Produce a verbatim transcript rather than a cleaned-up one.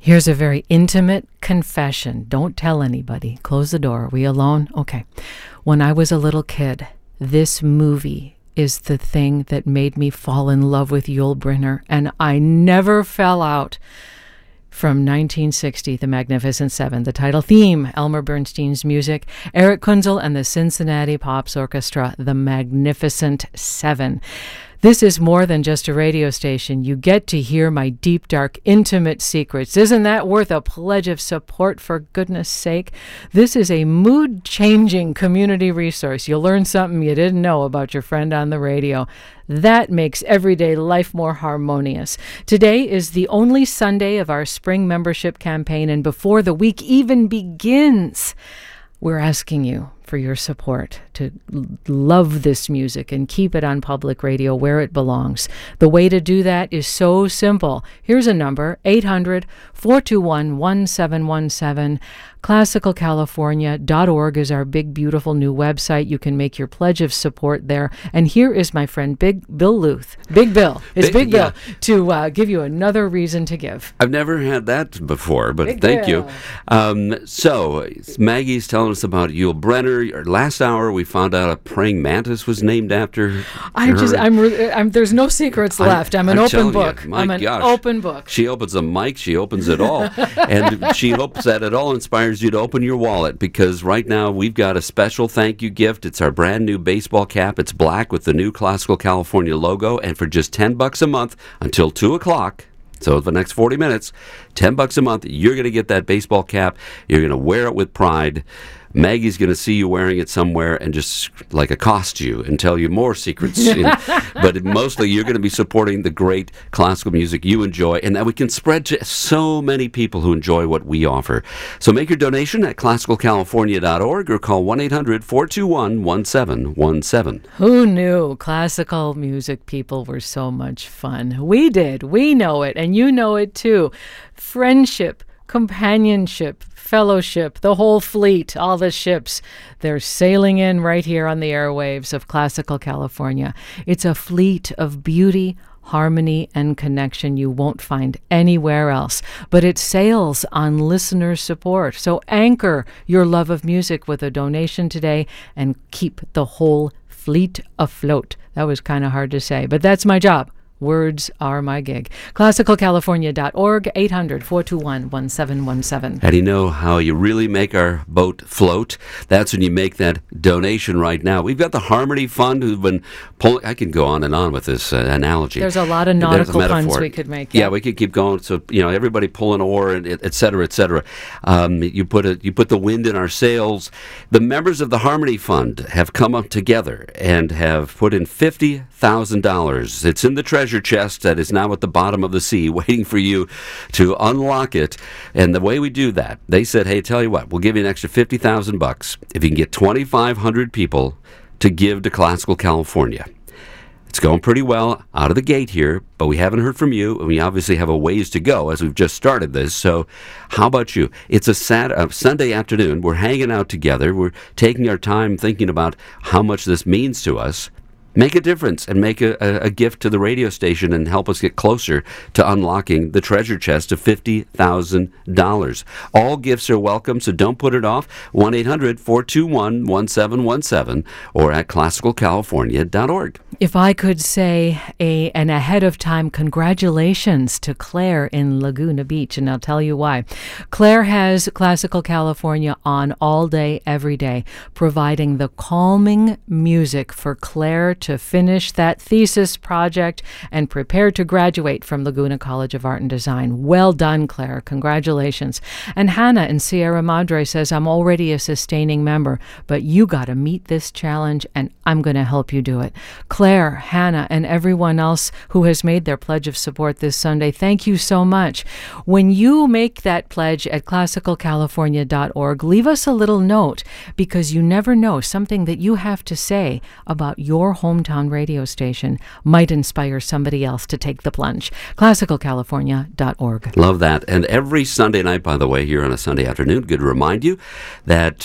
Here's a very intimate confession. Don't tell anybody. Close the door. Are we alone? Okay. When I was a little kid, this movie is the thing that made me fall in love with Yul Brynner, and I never fell out. From nineteen sixty, The Magnificent Seven, the title theme, Elmer Bernstein's music, Eric Kunzel and the Cincinnati Pops Orchestra, The Magnificent Seven. This is more than just a radio station. You get to hear my deep, dark, intimate secrets. Isn't that worth a pledge of support, for goodness sake? This is a mood-changing community resource. You'll learn something you didn't know about your friend on the radio. That makes everyday life more harmonious. Today is the only Sunday of our spring membership campaign, and before the week even begins, we're asking you for your support to l- love this music and keep it on public radio where it belongs. The way to do that is so simple. Here's a number, eight hundred, four two one, one seven one seven. classical california dot org is our big, beautiful new website. You can make your pledge of support there. And here is my friend Big Bill Luth. Big Bill. It's Big, Big Bill yeah. to uh, give you another reason to give. I've never had that before, but Big thank Bill. you. Um, so, Maggie's telling us about Yul Brynner. Last hour, we found out a praying mantis was named after I her. just, I'm, re- I'm, there's no secrets left. I'm an I'm open telling book. You, my I'm an gosh. open book. She opens a mic, she opens it all. And she hopes that it all inspires you to open your wallet, because right now we've got a special thank you gift. It's our brand new baseball cap. It's black with the new Classical California logo, and for just ten bucks a month until two o'clock, so for the next forty minutes, ten bucks a month, you're going to get that baseball cap. You're going to wear it with pride. Maggie's going to see you wearing it somewhere and just like accost you and tell you more secrets. You know. But mostly you're going to be supporting the great classical music you enjoy, and that we can spread to so many people who enjoy what we offer. So make your donation at classical california dot org or call one eight hundred, four two one, one seven one seven. Who knew classical music people were so much fun? We did. We know it, and you know it too. Friendship, companionship, fellowship, the whole fleet, all the ships, they're sailing in right here on the airwaves of Classical California. It's a fleet of beauty, harmony, and connection you won't find anywhere else. But it sails on listener support. So anchor your love of music with a donation today and keep the whole fleet afloat. That was kind of hard to say, but that's my job. Words are my gig. classical california dot org, eight hundred, four two one, one seven one seven. How do you know how you really make our boat float? That's when you make that donation right now. We've got the Harmony Fund who've been pulling. I can go on and on with this uh, analogy. There's a lot of nautical puns we could make. Yeah. yeah, we could keep going. So, you know, everybody pull an oar, and et cetera, et cetera. Um, you put a, you put the wind in our sails. The members of the Harmony Fund have come up together and have put in fifty thousand dollars. It's in the treasure chest that is now at the bottom of the sea waiting for you to unlock it. And the way we do that, they said, hey, tell you what, we'll give you an extra fifty thousand bucks if you can get twenty-five hundred people to give to Classical California. It's going pretty well out of the gate here, but we haven't heard from you, and we obviously have a ways to go as we've just started this. So how about you? It's a, Sat- a Sunday afternoon. We're hanging out together. We're taking our time thinking about how much this means to us. Make a difference and make a, a, a gift to the radio station and help us get closer to unlocking the treasure chest of fifty thousand dollars. All gifts are welcome, so don't put it off. one eight hundred, four two one, one seven one seven or at classical california dot org. If I could say a an ahead of time congratulations to Claire in Laguna Beach, and I'll tell you why. Claire has Classical California on all day, every day, providing the calming music for Claire to finish that thesis project and prepare to graduate from Laguna College of Art and Design. Well done, Claire. Congratulations. And Hannah in Sierra Madre says, I'm already a sustaining member, but you got to meet this challenge, and I'm going to help you do it. Claire, Hannah, and everyone else who has made their pledge of support this Sunday, thank you so much. When you make that pledge at classical california dot org, leave us a little note, because you never know, something that you have to say about your home hometown radio station might inspire somebody else to take the plunge. classical california dot org. Love that. And every Sunday night, by the way, here on a Sunday afternoon, good to remind you that